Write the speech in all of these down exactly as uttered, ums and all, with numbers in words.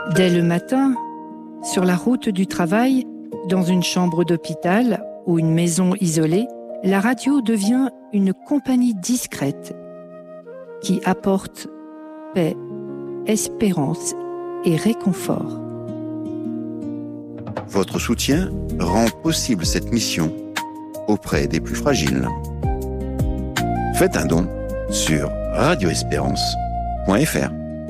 Dès le matin, sur la route du travail, dans une chambre d'hôpital ou une maison isolée, la radio devient une compagnie discrète qui apporte paix, espérance et réconfort. Votre soutien rend possible cette mission auprès des plus fragiles. Faites un don sur radio espérance point f r.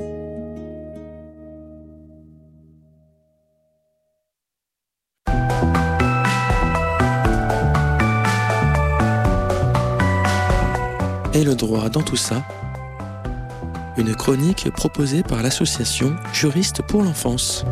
Et le droit dans tout ça, une chronique proposée par l'association Juristes pour l'enfance.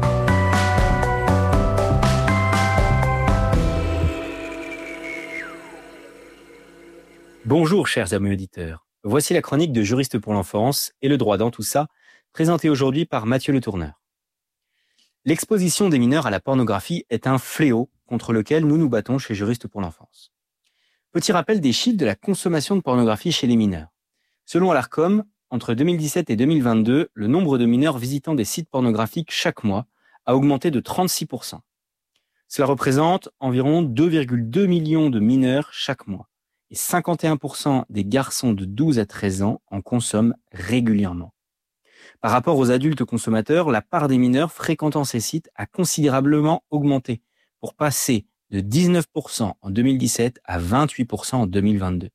Bonjour chers amis auditeurs, voici la chronique de Juristes pour l'enfance et le droit dans tout ça, présentée aujourd'hui par Mathieu Le Tourneur. L'exposition des mineurs à la pornographie est un fléau contre lequel nous nous battons chez Juristes pour l'enfance. Petit rappel des chiffres de la consommation de pornographie chez les mineurs. Selon l'Arcom, entre deux mille dix-sept et deux mille vingt-deux, le nombre de mineurs visitant des sites pornographiques chaque mois a augmenté de trente-six pour cent. Cela représente environ deux virgule deux millions de mineurs chaque mois. Et cinquante et un pour cent des garçons de douze à treize ans en consomment régulièrement. Par rapport aux adultes consommateurs, la part des mineurs fréquentant ces sites a considérablement augmenté pour passer de dix-neuf pour cent en deux mille dix-sept à vingt-huit pour cent en deux mille vingt-deux.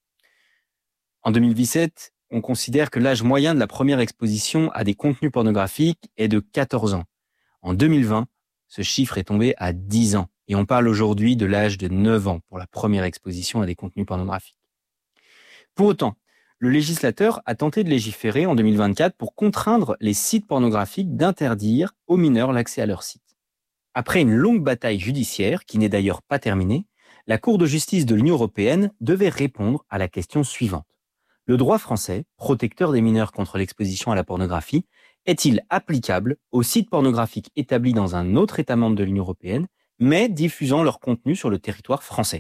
En deux mille dix-sept, on considère que l'âge moyen de la première exposition à des contenus pornographiques est de quatorze ans. En deux mille vingt, ce chiffre est tombé à dix ans. Et on parle aujourd'hui de l'âge de neuf ans pour la première exposition à des contenus pornographiques. Pour autant, le législateur a tenté de légiférer en deux mille vingt-quatre pour contraindre les sites pornographiques d'interdire aux mineurs l'accès à leurs sites. Après une longue bataille judiciaire, qui n'est d'ailleurs pas terminée, la Cour de justice de l'Union européenne devait répondre à la question suivante. Le droit français, protecteur des mineurs contre l'exposition à la pornographie, est-il applicable aux sites pornographiques établis dans un autre État membre de l'Union européenne, mais diffusant leur contenu sur le territoire français?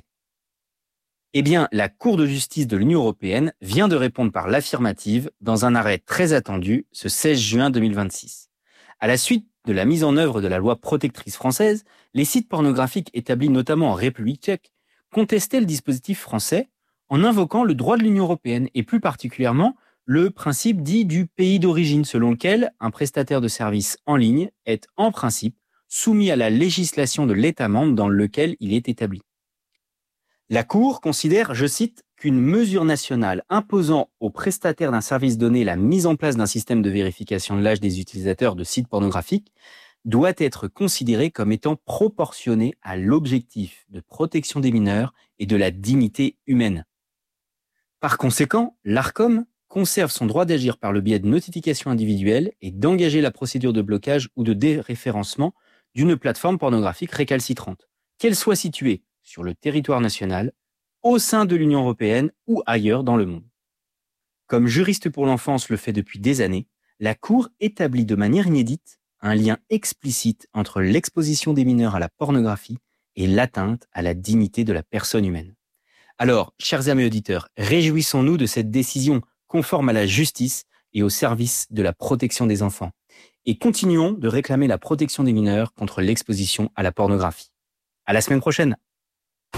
Eh bien, la Cour de justice de l'Union européenne vient de répondre par l'affirmative dans un arrêt très attendu ce seize juin deux mille vingt-six. À la suite de la mise en œuvre de la loi protectrice française, les sites pornographiques établis notamment en République tchèque contestaient le dispositif français en invoquant le droit de l'Union européenne et plus particulièrement le principe dit du pays d'origine selon lequel un prestataire de services en ligne est en principe soumis à la législation de l'État membre dans lequel il est établi. La Cour considère, je cite, qu'une mesure nationale imposant aux prestataires d'un service donné la mise en place d'un système de vérification de l'âge des utilisateurs de sites pornographiques doit être considérée comme étant proportionnée à l'objectif de protection des mineurs et de la dignité humaine. Par conséquent, l'Arcom conserve son droit d'agir par le biais de notifications individuelles et d'engager la procédure de blocage ou de déréférencement d'une plateforme pornographique récalcitrante, qu'elle soit située sur le territoire national, au sein de l'Union européenne ou ailleurs dans le monde. Comme Juristes pour l'enfance le fait depuis des années, la Cour établit de manière inédite un lien explicite entre l'exposition des mineurs à la pornographie et l'atteinte à la dignité de la personne humaine. Alors, chers amis auditeurs, réjouissons-nous de cette décision conforme à la justice et au service de la protection des enfants. Et continuons de réclamer la protection des mineurs contre l'exposition à la pornographie. À la semaine prochaine!